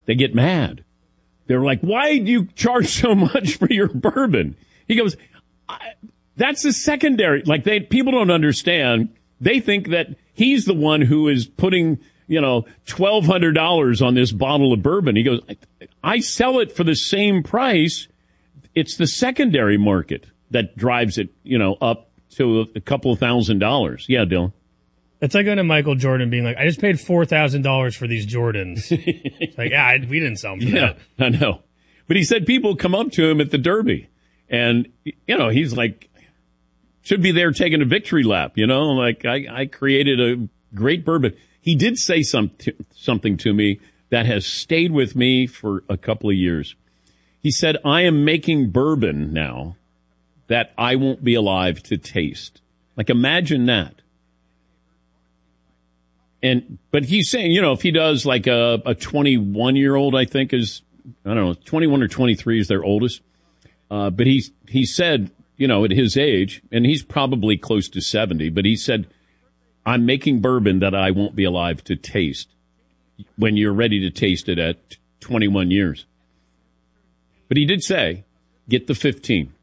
They get mad. They're like, why do you charge so much for your bourbon? He goes, that's the secondary. Like, people don't understand. They think that he's the one who is putting, $1,200 on this bottle of bourbon. He goes, I sell it for the same price. It's the secondary market that drives it, up to a couple of $1,000s. Yeah, Dylan. It's like going to Michael Jordan being like, I just paid $4,000 for these Jordans. It's like, we didn't sell them for that. I know. But he said people come up to him at the Derby. And, he's like, should be there taking a victory lap, Like, I created a great bourbon. He did say something to me that has stayed with me for a couple of years. He said, I am making bourbon now that I won't be alive to taste. Like, imagine that. But he's saying, if he does like a 21-year-old, I think is, 21 or 23 is their oldest. But he said, at his age, and he's probably close to 70, but he said, I'm making bourbon that I won't be alive to taste when you're ready to taste it at 21 years. But he did say, get the 15.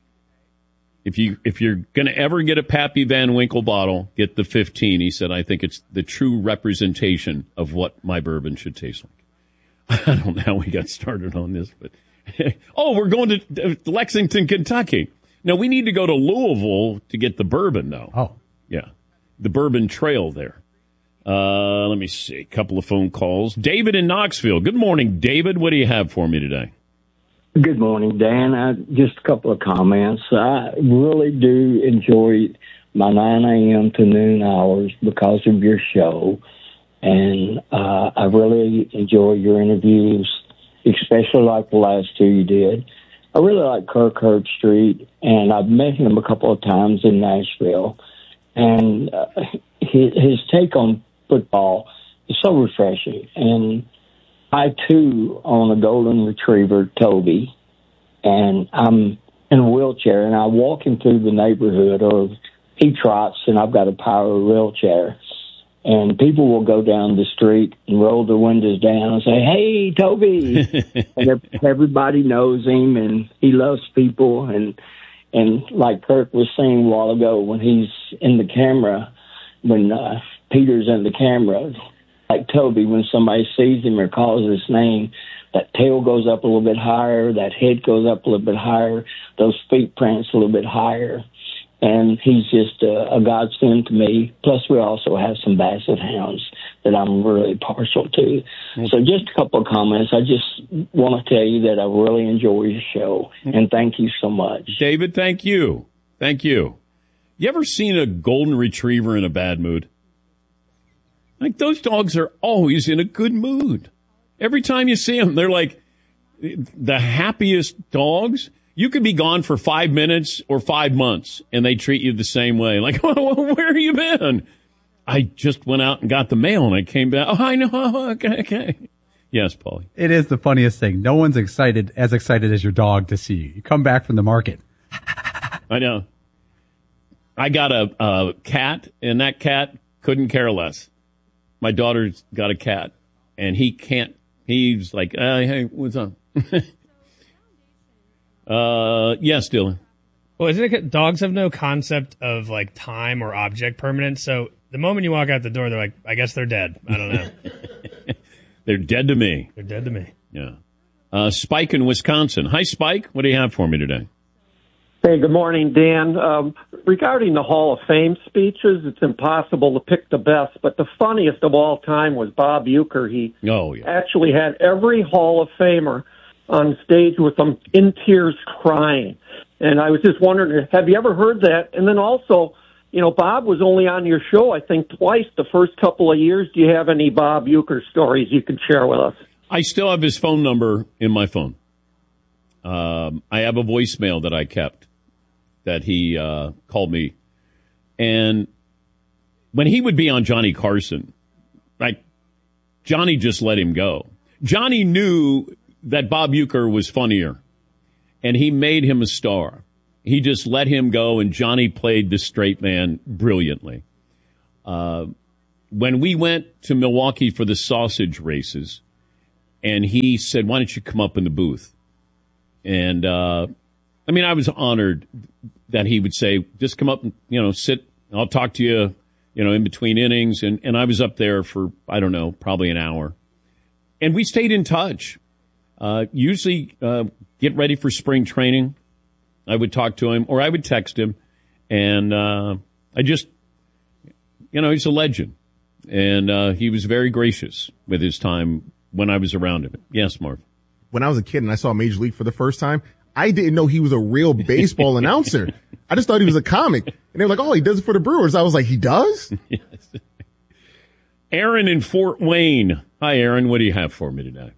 If you're going to ever get a Pappy Van Winkle bottle, get the 15. He said, I think it's the true representation of what my bourbon should taste like. I don't know how we got started on this, but we're going to Lexington, Kentucky. No, we need to go to Louisville to get the bourbon, though. Oh. Yeah. The Bourbon Trail there. Let me see. A couple of phone calls. David in Knoxville. Good morning, David. What do you have for me today? Good morning, Dan. Just a couple of comments. I really do enjoy my 9 a.m. to noon hours because of your show. And I really enjoy your interviews, especially like the last two you did. I really like Kirk Herbstreit, and I've met him a couple of times in Nashville. And his take on football is so refreshing. And I, too, own a golden retriever, Toby, and I'm in a wheelchair, and I walk him through the neighborhood, or he trots, and I've got a power wheelchair. And people will go down the street and roll their windows down and say, hey, Toby. And everybody knows him, and he loves people. And like Kirk was saying a while ago, when he's in the camera, when Peter's in the camera, like Toby, when somebody sees him or calls his name, that tail goes up a little bit higher, that head goes up a little bit higher, those feet prance a little bit higher. And he's just a godsend to me. Plus, we also have some Basset Hounds that I'm really partial to. So just a couple of comments. I just want to tell you that I really enjoy your show, and thank you so much. David, thank you. Thank you. You ever seen a golden retriever in a bad mood? Like, those dogs are always in a good mood. Every time you see them, they're like the happiest dogs. You could be gone for 5 minutes or 5 months, and they treat you the same way. Like, oh, where have you been? I just went out and got the mail, and I came back. Oh, I know. Okay. Yes, Paulie. It is the funniest thing. No one's as excited as your dog to see you. You come back from the market. I know. I got a cat, and that cat couldn't care less. My daughter's got a cat, and he's like, hey, what's up? Yes, Dylan. Well, isn't it dogs have no concept of like time or object permanence? So the moment you walk out the door, they're like, I guess they're dead. I don't know. They're dead to me. They're dead to me. Yeah. Spike in Wisconsin. Hi, Spike. What do you have for me today? Hey, good morning, Dan. Regarding the Hall of Fame speeches, it's impossible to pick the best, but the funniest of all time was Bob Uecker. He actually had every Hall of Famer on stage with them in tears crying. And I was just wondering, have you ever heard that? And then also, Bob was only on your show, I think, twice the first couple of years. Do you have any Bob Uecker stories you can share with us? I still have his phone number in my phone. I have a voicemail that I kept that he called me. And when he would be on Johnny Carson, like, Johnny just let him go. Johnny knew that Bob Uecker was funnier, and he made him a star. He just let him go, and Johnny played the straight man brilliantly. When we went to Milwaukee for the sausage races, And he said, why don't you come up in the booth? And, I was honored that he would say, just come up and, sit. I'll talk to you, in between innings. And I was up there for, probably an hour. And we stayed in touch. Usually get ready for spring training. I would talk to him, or I would text him. And he's a legend. And he was very gracious with his time when I was around him. Yes, Marv. When I was a kid and I saw Major League for the first time, I didn't know he was a real baseball announcer. I just thought he was a comic. And they were like, oh, he does it for the Brewers. I was like, he does? Yes. Aaron in Fort Wayne. Hi, Aaron. What do you have for me today?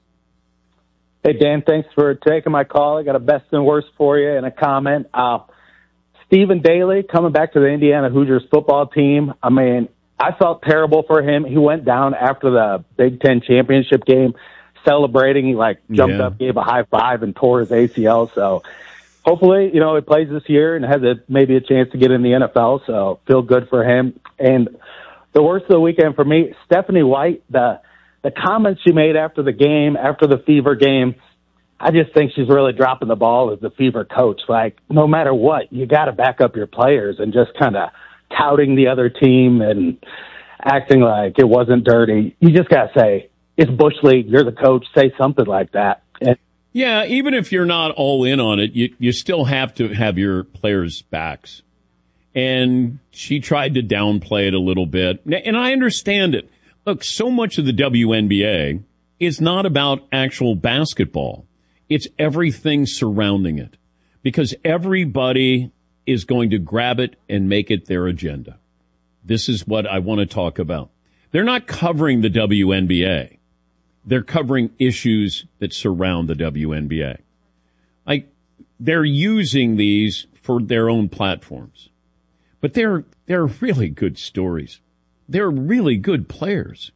Hey, Dan, thanks for taking my call. I got a best and worst for you and a comment. Stephen Daly coming back to the Indiana Hoosiers football team. I felt terrible for him. He went down after the Big Ten championship game celebrating. He jumped up, gave a high five, and tore his ACL. So hopefully, he plays this year and has maybe a chance to get in the NFL. So feel good for him. And the worst of the weekend for me, Stephanie White, the comments she made after the game, after the Fever game, I just think she's really dropping the ball as the Fever coach. No matter what, you got to back up your players, and just kind of touting the other team and acting like it wasn't dirty. You just got to say, it's Bush League, you're the coach, say something like that. Yeah, even if you're not all in on it, you still have to have your players' backs. And she tried to downplay it a little bit. And I understand it. Look, so much of the WNBA is not about actual basketball. It's everything surrounding it. Because everybody is going to grab it and make it their agenda. This is what I want to talk about. They're not covering the WNBA. They're covering issues that surround the WNBA. They're using these for their own platforms. But they're really good stories. They're really good players.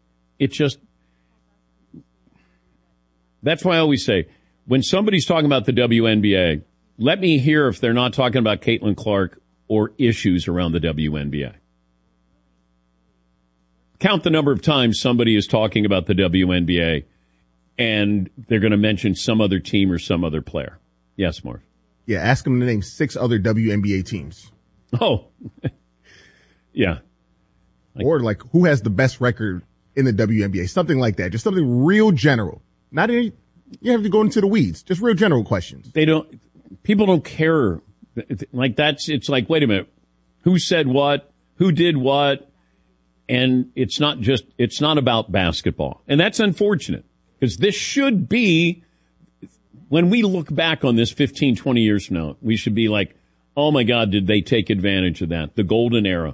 That's why I always say, when somebody's talking about the WNBA, let me hear if they're not talking about Caitlin Clark or issues around the WNBA. Count the number of times somebody is talking about the WNBA and they're going to mention some other team or some other player. Yes, Marv. Yeah, ask them to name 6 other WNBA teams. Oh, yeah. Or who has the best record in the WNBA? Something like that. Just something real general. Not any, you have to go into the weeds. Just real general questions. People don't care. It's like, wait a minute. Who said what? Who did what? And it's not about basketball. And that's unfortunate, because this should be, when we look back on this 15, 20 years from now, we should be like, oh my God, did they take advantage of that? The golden era.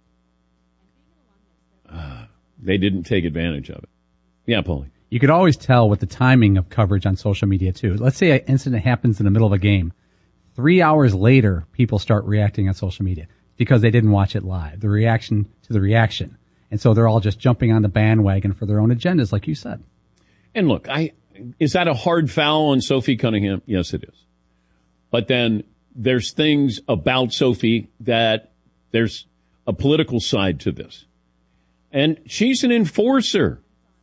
They didn't take advantage of it. Yeah, Paulie. You could always tell with the timing of coverage on social media, too. Let's say an incident happens in the middle of a game. 3 hours later, people start reacting on social media because they didn't watch it live. The reaction to the reaction. And so they're all just jumping on the bandwagon for their own agendas, like you said. And look, is that a hard foul on Sophie Cunningham? Yes, it is. But then there's things about Sophie that there's a political side to this. And she's an enforcer.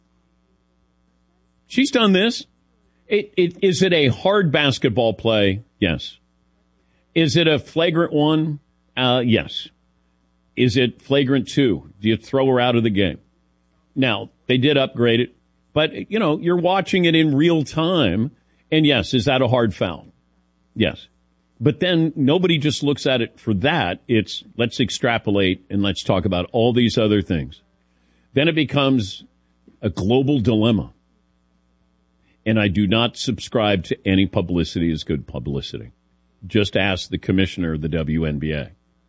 She's done this. Is it a hard basketball play? Yes. Is it a flagrant one? Yes. Is it flagrant 2? Do you throw her out of the game? Now, they did upgrade it, but, you're watching it in real time. And yes, is that a hard foul? Yes. But then nobody just looks at it for that. It's let's extrapolate and let's talk about all these other things. Then it becomes a global dilemma. And I do not subscribe to any publicity as good publicity. Just ask the commissioner of the WNBA.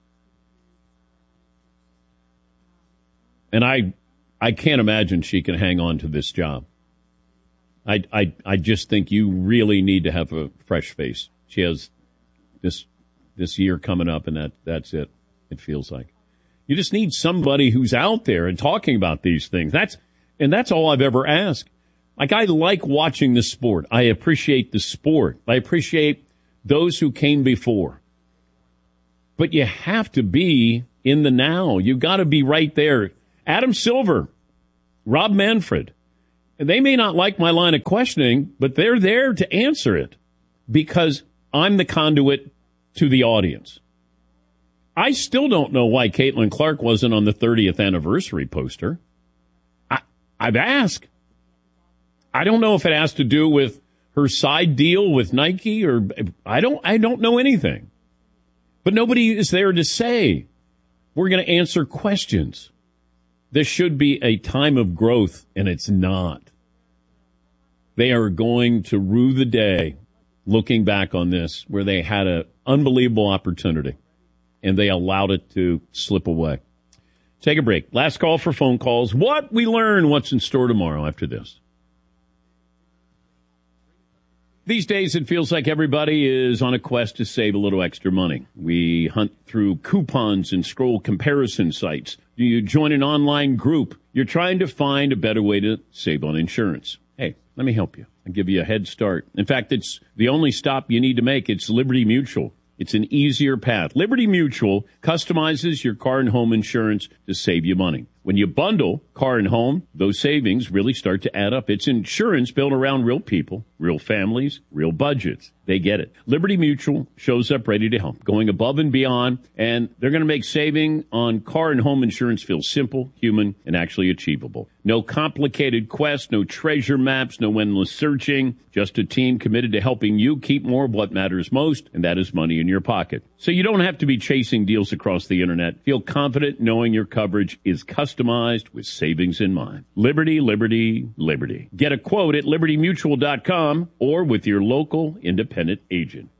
And I can't imagine she can hang on to this job. I just think you really need to have a fresh face. She has this year coming up, and that's it. It feels like you just need somebody who's out there and talking about these things. That's all I've ever asked. I like watching the sport. I appreciate the sport. I appreciate those who came before. But you have to be in the now. You got to be right there. Adam Silver, Rob Manfred, they may not like my line of questioning, but they're there to answer it because I'm the conduit to the audience. I still don't know why Caitlin Clark wasn't on the 30th anniversary poster. I've asked. I don't know if it has to do with her side deal with Nike or I don't know anything. But nobody is there to say we're going to answer questions. This should be a time of growth, and it's not. They are going to rue the day looking back on this where they had an unbelievable opportunity, and they allowed it to slip away. Take a break. Last call for phone calls. What we learn, what's in store tomorrow after this. These days, it feels like everybody is on a quest to save a little extra money. We hunt through coupons and scroll comparison sites. You join an online group. You're trying to find a better way to save on insurance. Hey, let me help you. I'll give you a head start. In fact, it's the only stop you need to make. It's Liberty Mutual. It's an easier path. Liberty Mutual customizes your car and home insurance to save you money. When you bundle car and home, those savings really start to add up. It's insurance built around real people, real families, real budgets. They get it. Liberty Mutual shows up ready to help, going above and beyond, and they're going to make saving on car and home insurance feel simple, human, and actually achievable. No complicated quest, no treasure maps, no endless searching, just a team committed to helping you keep more of what matters most, and that is money in your pocket. So you don't have to be chasing deals across the internet. Feel confident knowing your coverage is customized with savings in mind. Liberty, Liberty, Liberty. Get a quote at libertymutual.com or with your local independent agent.